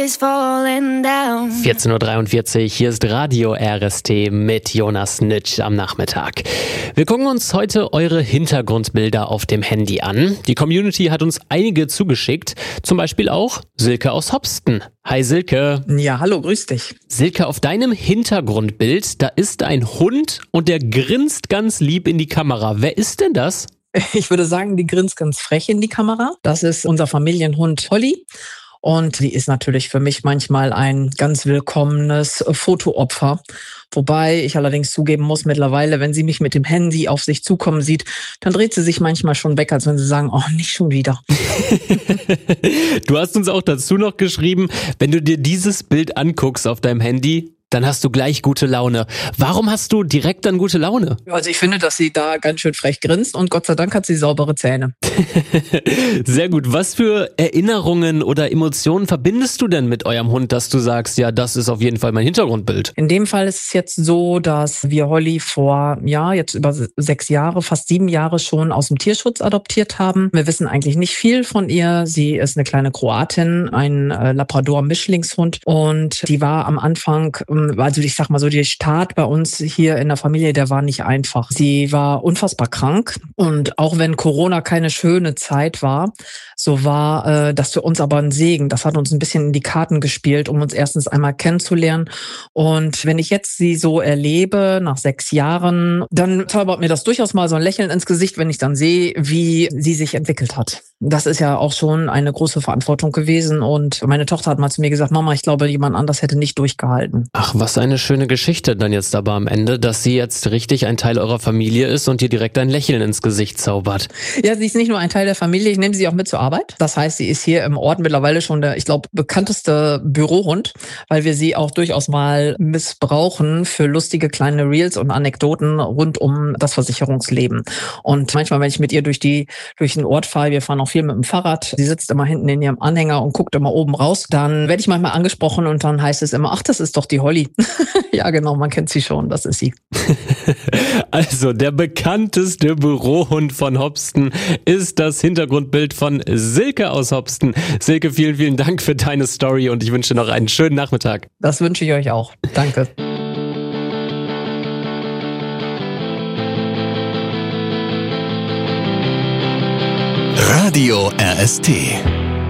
14:43 Uhr, hier ist Radio RST mit Jonas Nitsch am Nachmittag. Wir gucken uns heute eure Hintergrundbilder auf dem Handy an. Die Community hat uns einige zugeschickt, zum Beispiel auch Silke aus Hopsten. Hi Silke. Ja, hallo, grüß dich. Silke, auf deinem Hintergrundbild, da ist ein Hund und der grinst ganz lieb in die Kamera. Wer ist denn das? Ich würde sagen, die grinst ganz frech in die Kamera. Das ist unser Familienhund Holly. Und die ist natürlich für mich manchmal ein ganz willkommenes Fotoopfer. Wobei ich allerdings zugeben muss, mittlerweile, wenn sie mich mit dem Handy auf sich zukommen sieht, dann dreht sie sich manchmal schon weg, als wenn sie sagen, oh, nicht schon wieder. Du hast uns auch dazu noch geschrieben, wenn du dir dieses Bild anguckst auf deinem Handy, dann hast du gleich gute Laune. Warum hast du direkt dann gute Laune? Also ich finde, dass sie da ganz schön frech grinst und Gott sei Dank hat sie saubere Zähne. Sehr gut. Was für Erinnerungen oder Emotionen verbindest du denn mit eurem Hund, dass du sagst, ja, das ist auf jeden Fall mein Hintergrundbild? In dem Fall ist es jetzt so, dass wir Holly vor, jetzt über 6 Jahre, fast 7 Jahre schon aus dem Tierschutz adoptiert haben. Wir wissen eigentlich nicht viel von ihr. Sie ist eine kleine Kroatin, ein Labrador-Mischlingshund und die war am Anfang, also ich sag mal so, der Start bei uns hier in der Familie, der war nicht einfach. Sie war unfassbar krank und auch wenn Corona keine schöne Zeit war, so war das für uns aber ein Segen. Das hat uns ein bisschen in die Karten gespielt, um uns erstens einmal kennenzulernen. Und wenn ich jetzt sie so erlebe, nach 6 Jahren, dann zaubert mir das durchaus mal so ein Lächeln ins Gesicht, wenn ich dann sehe, wie sie sich entwickelt hat. Das ist ja auch schon eine große Verantwortung gewesen. Und meine Tochter hat mal zu mir gesagt, Mama, ich glaube, jemand anders hätte nicht durchgehalten. Ach, was eine schöne Geschichte dann jetzt aber am Ende, dass sie jetzt richtig ein Teil eurer Familie ist und dir direkt ein Lächeln ins Gesicht zaubert. Ja, sie ist nicht nur ein Teil der Familie, ich nehme sie auch mit zur Arbeit. Das heißt, sie ist hier im Ort mittlerweile schon der, ich glaube, bekannteste Bürohund, weil wir sie auch durchaus mal missbrauchen für lustige kleine Reels und Anekdoten rund um das Versicherungsleben. Und manchmal, wenn ich mit ihr durch den Ort fahre, wir fahren auch viel mit dem Fahrrad, sie sitzt immer hinten in ihrem Anhänger und guckt immer oben raus, dann werde ich manchmal angesprochen und dann heißt es immer, ach, das ist doch die Holly. Ja, genau, man kennt sie schon, das ist sie. Also, der bekannteste Bürohund von Hopsten ist das Hintergrundbild von Silke aus Hopsten. Silke, vielen, vielen Dank für deine Story und ich wünsche noch einen schönen Nachmittag. Das wünsche ich euch auch. Danke. Radio RST.